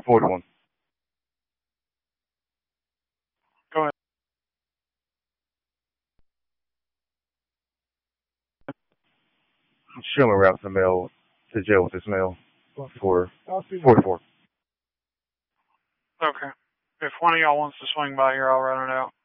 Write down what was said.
41. Go ahead. Sherman routes the mail to jail with this mail for 44. Okay. If one of y'all wants to swing by here, I'll run it out.